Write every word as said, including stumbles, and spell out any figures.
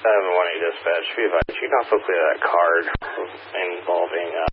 seven one eight dispatch, be advised, you can also clear that card involving uh,